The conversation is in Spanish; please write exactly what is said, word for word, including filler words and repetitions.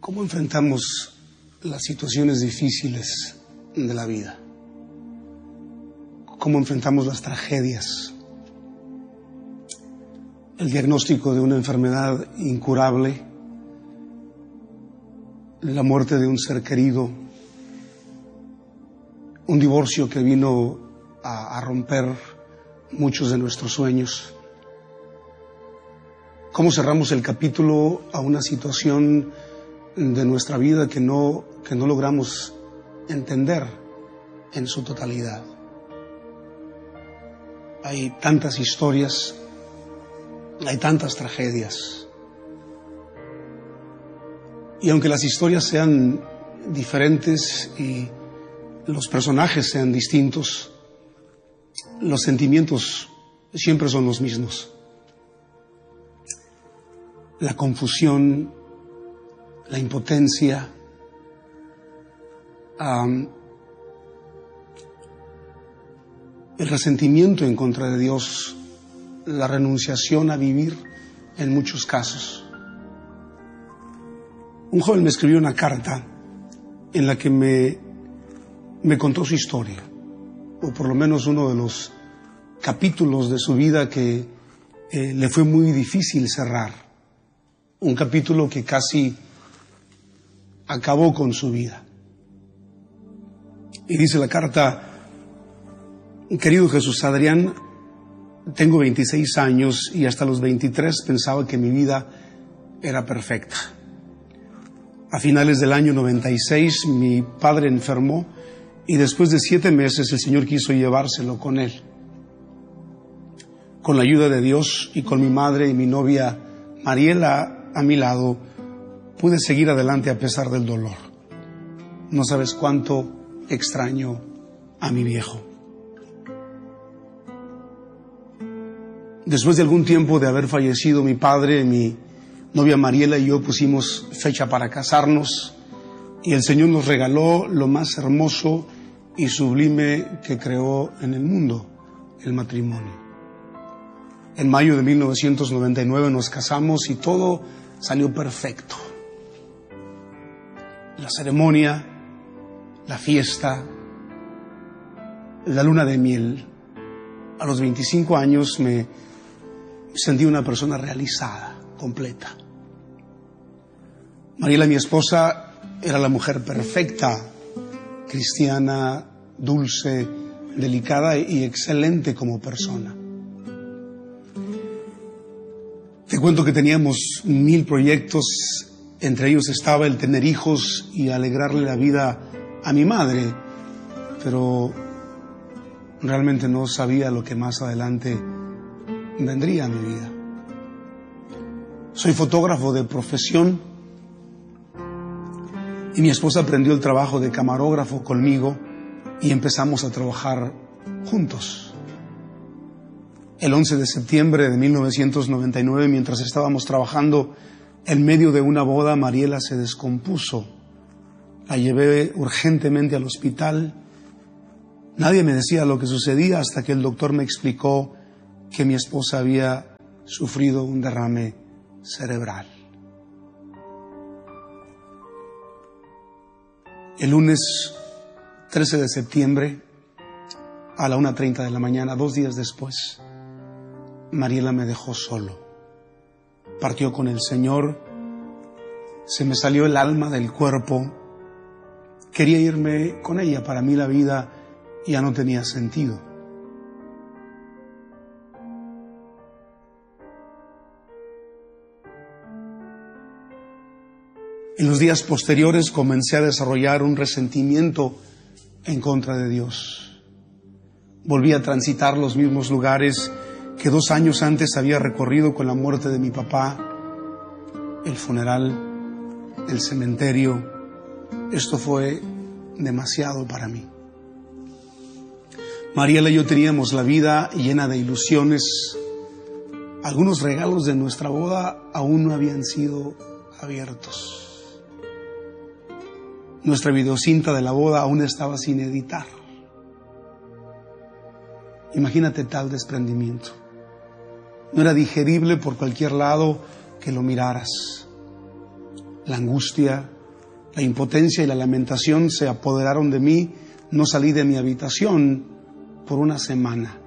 ¿Cómo enfrentamos las situaciones difíciles de la vida? ¿Cómo enfrentamos las tragedias? El diagnóstico de una enfermedad incurable, la muerte de un ser querido, un divorcio que vino a, a romper muchos de nuestros sueños. ¿Cómo cerramos el capítulo a una situación de nuestra vida que no, que no logramos entender en su totalidad? Hay tantas historias, hay tantas tragedias. Y aunque las historias sean diferentes y los personajes sean distintos, los sentimientos siempre son los mismos. La confusión, la impotencia, um, el resentimiento en contra de Dios, la renunciación a vivir en muchos casos. Un joven me escribió una carta en la que me, me contó su historia, o por lo menos uno de los capítulos de su vida que eh, le fue muy difícil cerrar. Un capítulo que casi acabó con su vida. Y dice la carta: querido Jesús Adrián, tengo veintiséis años y hasta los veintitrés pensaba que mi vida era perfecta. A finales del año noventa y seis mi padre enfermó y después de siete meses el Señor quiso llevárselo con él. Con la ayuda de Dios y con mi madre y mi novia Mariela a mi lado, pude seguir adelante a pesar del dolor. No sabes cuánto extraño a mi viejo. Después de algún tiempo de haber fallecido mi padre, mi novia Mariela y yo pusimos fecha para casarnos y el Señor nos regaló lo más hermoso y sublime que creó en el mundo, el matrimonio. En mayo de mil novecientos noventa y nueve nos casamos y todo salió perfecto. La ceremonia, la fiesta, la luna de miel. A los veinticinco años me sentí una persona realizada, completa. Mariela, mi esposa, era la mujer perfecta, cristiana, dulce, delicada y excelente como persona. Te cuento que teníamos mil proyectos, entre ellos estaba el tener hijos y alegrarle la vida a mi madre, pero realmente no sabía lo que más adelante vendría a mi vida. Soy fotógrafo de profesión y mi esposa aprendió el trabajo de camarógrafo conmigo y empezamos a trabajar juntos. El once de septiembre de mil novecientos noventa y nueve, mientras estábamos trabajando en medio de una boda, Mariela se descompuso. La llevé urgentemente al hospital. Nadie me decía lo que sucedía hasta que el doctor me explicó que mi esposa había sufrido un derrame cerebral. El lunes trece de septiembre, a la una treinta de la mañana, dos días después, Mariela me dejó solo. Partió con el Señor. Se me salió el alma del cuerpo. Quería irme con ella. Para mí la vida ya no tenía sentido. En los días posteriores comencé a desarrollar un resentimiento en contra de Dios. Volví a transitar los mismos lugares que dos años antes había recorrido con la muerte de mi papá, el funeral, el cementerio. Esto fue demasiado para mí. Mariela y yo teníamos la vida llena de ilusiones. Algunos regalos de nuestra boda aún no habían sido abiertos. Nuestra videocinta de la boda aún estaba sin editar. Imagínate tal desprendimiento. No era digerible por cualquier lado que lo miraras. La angustia, La impotencia y la lamentación se apoderaron de mí. No salí de mi habitación por una semana.